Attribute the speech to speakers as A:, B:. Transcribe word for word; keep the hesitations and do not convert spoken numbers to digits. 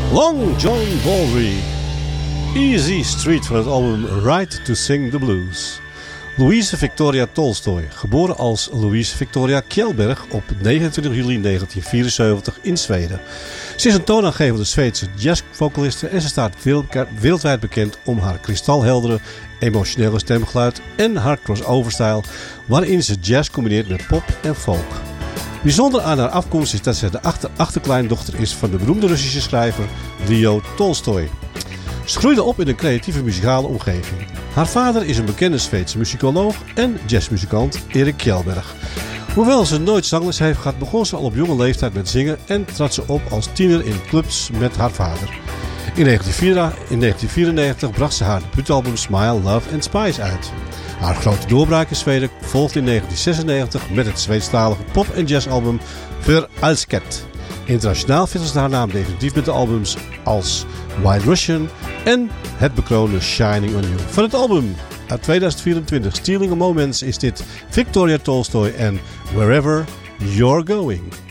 A: Long John Baldry. Easy Street van het album Right to Sing the Blues. Louise Victoria Tolstoy, geboren als Louise Victoria Kjellberg op negenentwintig juli negentien vierenzeventig in Zweden. Ze is een toonaangevende Zweedse jazzvocaliste en ze staat wereldwijd bekend om haar kristalheldere, emotionele stemgeluid en haar crossover-stijl, waarin ze jazz combineert met pop en folk. Bijzonder aan haar afkomst is dat ze de achter- achterkleindochter is van de beroemde Russische schrijver Leo Tolstoy. Ze groeide op in een creatieve muzikale omgeving. Haar vader is een bekende Zweedse muzikoloog en jazzmuzikant Erik Kjellberg. Hoewel ze nooit zangles heeft gehad, begon ze al op jonge leeftijd met zingen en trad ze op als tiener in clubs met haar vader. In negentien vierennegentig bracht ze haar debuutalbum Smile, Love and Spice uit. Haar grote doorbraak in Zweden volgde in negentien zesennegentig met het Zweedstalige pop- en jazzalbum För Alsket. Internationaal vinden ze haar naam definitief met de albums als Wild Russian en het bekroonde Shining on You. Van het album uit tweeduizend vierentwintig Stealing a Moments is dit Victoria Tolstoy en Wherever You're Going.